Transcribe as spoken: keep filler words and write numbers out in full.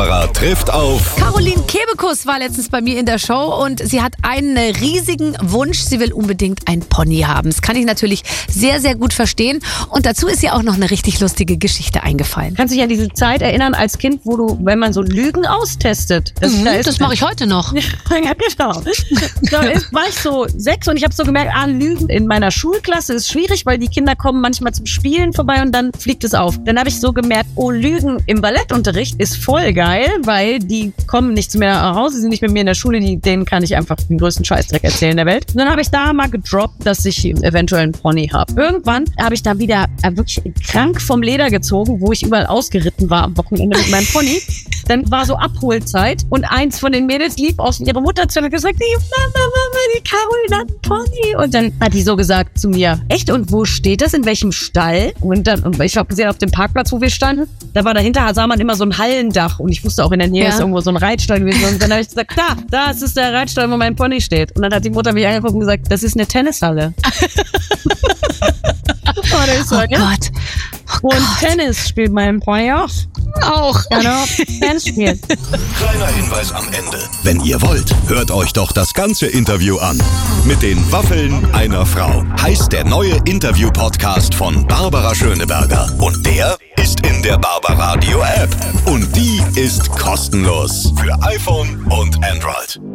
Trifft auf Caroline Kebekus war letztens bei mir in der Show und sie hat einen riesigen Wunsch. Sie will unbedingt ein Pony haben. Das kann ich natürlich sehr, sehr gut verstehen. Und dazu ist ihr auch noch eine richtig lustige Geschichte eingefallen. Kannst du dich an diese Zeit erinnern als Kind, wo du, wenn man so Lügen austestet? Das, mhm, da das mache ich heute noch. Ja, genau. Da ist, war ich so sechs und ich habe so gemerkt, ah, Lügen in meiner Schulklasse ist schwierig, weil die Kinder kommen manchmal zum Spielen vorbei und dann fliegt es auf. Dann habe ich so gemerkt, oh, Lügen im Ballettunterricht ist voll geil, weil die kommen nicht zu mir nach Hause, sie sind nicht mit mir in der Schule, die, denen kann ich einfach den größten Scheißdreck erzählen der Welt. Und dann habe ich da mal gedroppt, dass ich eventuell einen Pony habe. Irgendwann habe ich da wieder äh, wirklich krank vom Leder gezogen, wo ich überall ausgeritten war am Wochenende mit meinem Pony. Dann war so Abholzeit und eins von den Mädels lief aus und ihre Mutter zu und hat gesagt, die Mama, Mama, die Caroline hat einen Pony. Und dann hat die so gesagt zu mir, echt, und wo steht das, in welchem Stall? Und dann, und ich habe gesehen, auf dem Parkplatz, wo wir standen, da war dahinter, sah man immer so ein Hallendach und ich wusste auch, in der Nähe ja. ist irgendwo so ein Reitstall gewesen. Und dann habe ich gesagt, da, da ist der Reitstall, wo mein Pony steht. Und dann hat die Mutter mich angeguckt und gesagt, das ist eine Tennishalle. oh, so, oh ja. Gott. Oh und Gott. Tennis spielt mein Pony auch. Auch. Genau, Tennis spielen. Kleiner Hinweis am Ende. Wenn ihr wollt, hört euch doch das ganze Interview an. Mit den Waffeln einer Frau heißt der neue Interview-Podcast von Barbara Schöneberger. Und der ist in der Barbaradio App. Und die ist kostenlos für iPhone und Android.